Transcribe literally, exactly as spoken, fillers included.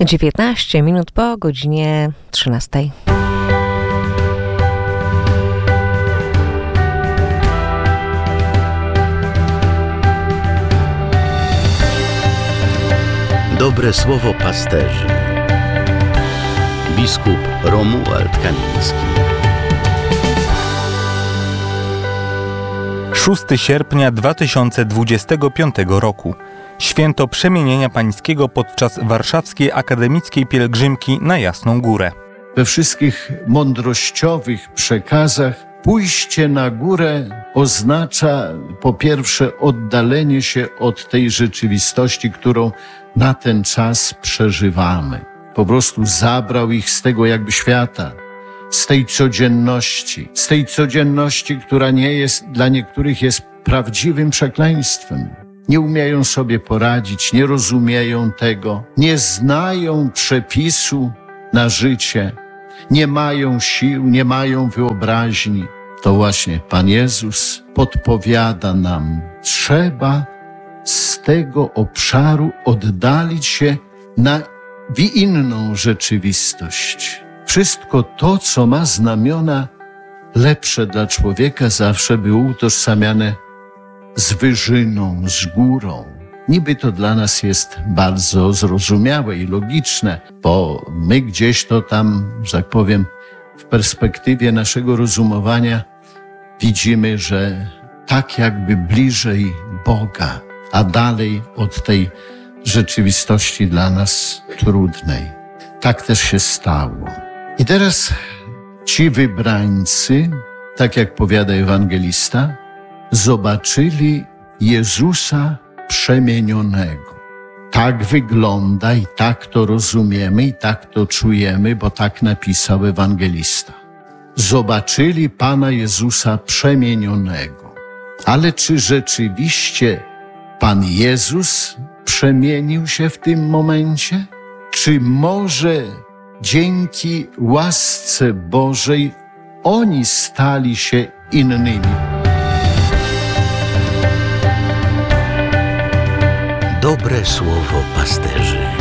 dziewiętnaście minut po godzinie trzynastej. Dobre słowo pasterzy. Biskup Romuald Kamiński. szóstego sierpnia dwa tysiące dwudziestego piątego roku. Święto Przemienienia Pańskiego podczas warszawskiej akademickiej pielgrzymki na Jasną Górę. We wszystkich mądrościowych przekazach pójście na górę oznacza po pierwsze oddalenie się od tej rzeczywistości, którą na ten czas przeżywamy. Po prostu zabrał ich z tego jakby świata, z tej codzienności, z tej codzienności, która nie jest, dla niektórych jest prawdziwym przekleństwem. Nie umieją sobie poradzić, nie rozumieją tego, nie znają przepisu na życie, nie mają sił, nie mają wyobraźni. To właśnie Pan Jezus podpowiada nam, trzeba z tego obszaru oddalić się na w inną rzeczywistość. Wszystko to, co ma znamiona lepsze dla człowieka, zawsze było utożsamiane z wyżyną, z górą. Niby to dla nas jest bardzo zrozumiałe i logiczne, bo my gdzieś to tam, że tak powiem, w perspektywie naszego rozumowania widzimy, że tak jakby bliżej Boga, a dalej od tej rzeczywistości dla nas trudnej. Tak też się stało. I teraz ci wybrańcy, tak jak powiada ewangelista, zobaczyli Jezusa przemienionego. Tak wygląda i tak to rozumiemy i tak to czujemy, bo tak napisał ewangelista. Zobaczyli Pana Jezusa przemienionego. Ale czy rzeczywiście Pan Jezus przemienił się w tym momencie? Czy może dzięki łasce Bożej oni stali się innymi? Dobre słowo pasterzy.